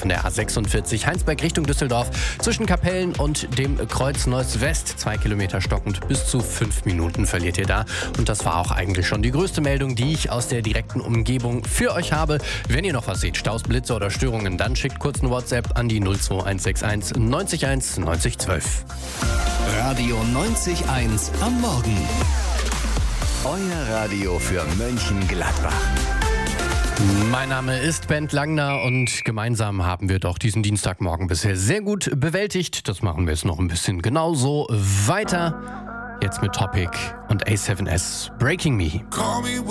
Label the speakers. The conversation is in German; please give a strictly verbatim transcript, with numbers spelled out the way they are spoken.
Speaker 1: von der A sechsundvierzig Heinsberg Richtung Düsseldorf zwischen Kapellen und dem Kreuz Neuss-West. Zwei Kilometer stockend, bis zu fünf Minuten verliert ihr da. Und das war auch eigentlich schon die größte Meldung, die ich aus der direkten Umgebung für euch habe. Wenn ihr noch was seht, Staus, Blitze oder Störungen, dann schickt kurz eine WhatsApp an die null zwei eins sechs eins neunzig eins neunzig zwölf.
Speaker 2: Radio neunzig eins am Morgen. Euer Radio für Mönchengladbach.
Speaker 1: Mein Name ist Bent Langner und gemeinsam haben wir doch diesen Dienstagmorgen bisher sehr gut bewältigt. Das machen wir jetzt noch ein bisschen genauso weiter. Jetzt mit Topic und A seven S Breaking Me.